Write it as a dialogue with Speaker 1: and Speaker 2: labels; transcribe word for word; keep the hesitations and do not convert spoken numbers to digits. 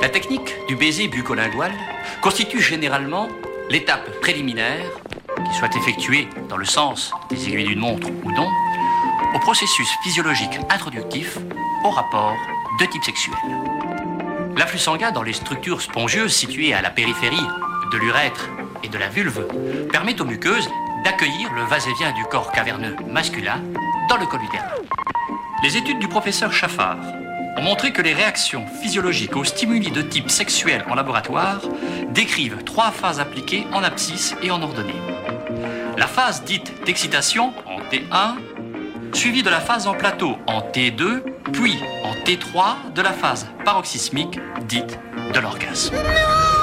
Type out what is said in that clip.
Speaker 1: La technique du baiser bucco-lingual constitue généralement l'étape préliminaire, qui soit effectuée dans le sens des aiguilles d'une montre ou non, au processus physiologique introductif au rapport de type sexuel. L'afflux sanguin dans les structures spongieuses situées à la périphérie de l'urètre et de la vulve permet aux muqueuses d'accueillir le va-et-vient du corps caverneux masculin dans le col utérin. Les études du professeur Chaffard ont montré que les réactions physiologiques aux stimuli de type sexuel en laboratoire décrivent trois phases appliquées en abscisse et en ordonnée. La phase dite d'excitation en T un, suivie de la phase en plateau en T deux, puis en T trois de la phase paroxysmique dite de l'orgasme.